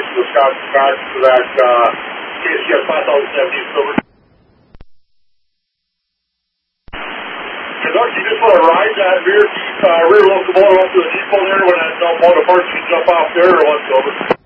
Wisconsin Scotch for that KCS 5070 silver. Conductor, you just want to ride that rear locomotive up to the depot there when that motor parts comes up off there, or what's over?